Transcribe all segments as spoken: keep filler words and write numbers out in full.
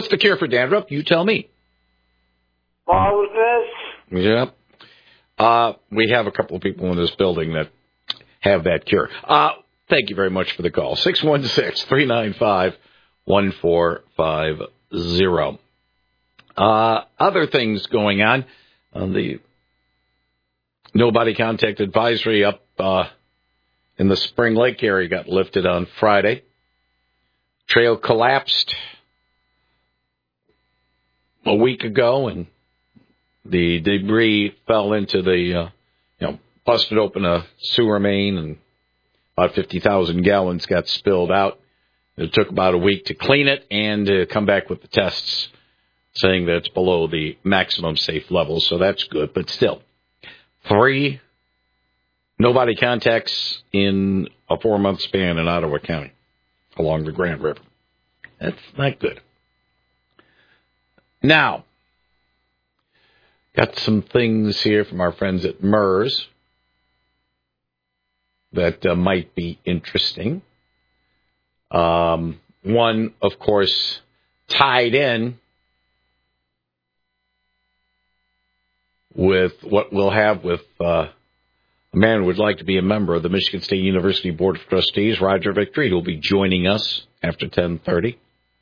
What's the cure for dandruff? You tell me. Baldness. Yep. Uh, we have a couple of people in this building that have that cure. Uh, thank you very much for the call. six one six, three nine five, one four five zero. Uh, other things going on. Uh, the no body contact advisory up uh, in the Spring Lake area got lifted on Friday. Trail collapsed a week ago, and the debris fell into the, uh, you know, busted open a sewer main, and about fifty thousand gallons got spilled out. It took about a week to clean it and to come back with the tests saying that it's below the maximum safe level, so that's good. But still, three no-body contacts in a four-month span in Ottawa County along the Grand River. That's not good. Now, got some things here from our friends at M E R S that uh, might be interesting. Um, one, of course, tied in with what we'll have with uh, a man who would like to be a member of the Michigan State University Board of Trustees, Roger Victory, who will be joining us after ten thirty.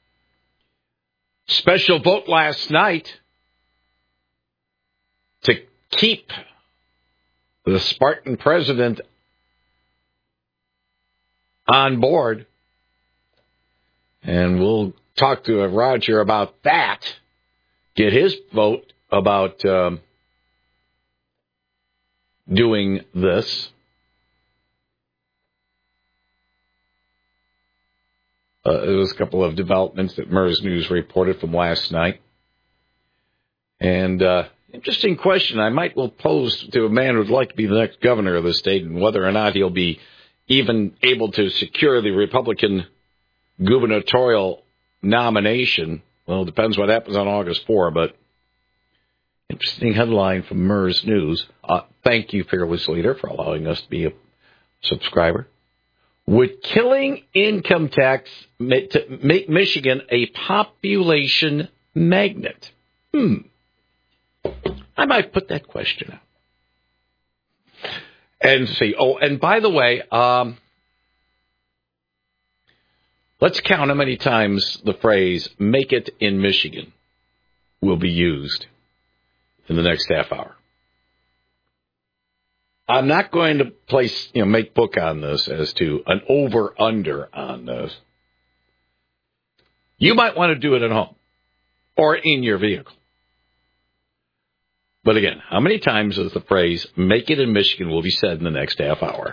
Special vote last night to keep the Spartan president on board. And we'll talk to Roger about that, get his vote about um, doing this. Uh, there was a couple of developments that M E R S News reported from last night. And uh, interesting question I might will pose to a man who would like to be the next governor of the state, and whether or not he'll be even able to secure the Republican gubernatorial nomination. Well, it depends what happens on August fourth, but interesting headline from M E R S News. Uh, thank you, Fearless Leader, for allowing us to be a subscriber. Would killing income tax make Michigan a population magnet? Hmm. I might put that question out. And see, oh, and by the way, um, let's count how many times the phrase "make it in Michigan" will be used in the next half hour. I'm not going to place, you know, make book on this as to an over-under on this. You might want to do it at home or in your vehicle. But again, how many times is the phrase "make it in Michigan" will be said in the next half hour?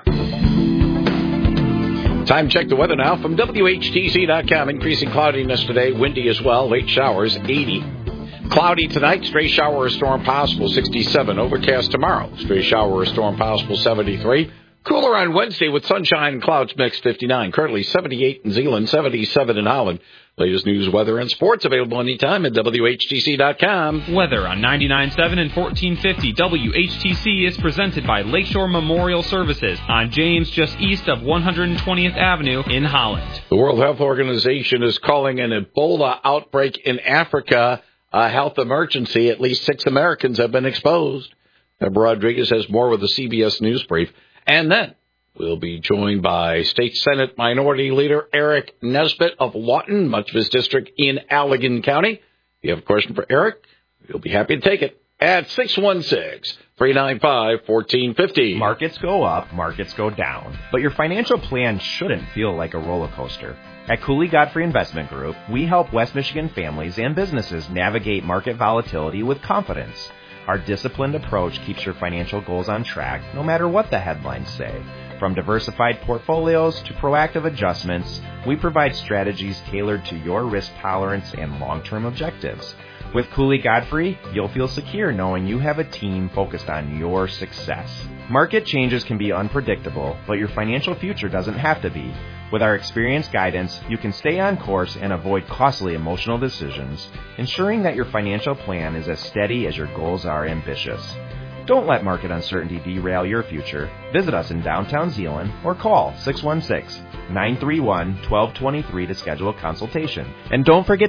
Time check the weather now from W H T C dot com. Increasing cloudiness today, windy as well, late showers, eighty. Cloudy tonight, stray shower or storm possible, sixty-seven. Overcast tomorrow, stray shower or storm possible, seventy-three. Cooler on Wednesday with sunshine and clouds mixed, fifty-nine. Currently seventy-eight in Zeeland, seventy-seven in Holland. Latest news, weather, and sports available anytime at W H T C dot com. Weather on ninety-nine point seven and fourteen fifty W H T C is presented by Lakeshore Memorial Services on James, just east of one hundred twentieth Avenue in Holland. The World Health Organization is calling an Ebola outbreak in Africa a health emergency. At least six Americans have been exposed. Deborah Rodriguez has more with the C B S News Brief. And then we'll be joined by State Senate Minority Leader Eric Nesbitt of Lawton, much of his district in Allegan County. If you have a question for Eric, we'll be happy to take it at six one six, three nine five, one four five zero. Markets go up, markets go down. But your financial plan shouldn't feel like a roller coaster. At Cooley Godfrey Investment Group, we help West Michigan families and businesses navigate market volatility with confidence. Our disciplined approach keeps your financial goals on track, no matter what the headlines say. From diversified portfolios to proactive adjustments, we provide strategies tailored to your risk tolerance and long-term objectives. With Cooley Godfrey, you'll feel secure knowing you have a team focused on your success. Market changes can be unpredictable, but your financial future doesn't have to be. With our experienced guidance, you can stay on course and avoid costly emotional decisions, ensuring that your financial plan is as steady as your goals are ambitious. Don't let market uncertainty derail your future. Visit us in downtown Zeeland or call six one six, nine three one, one two two three to schedule a consultation. And don't forget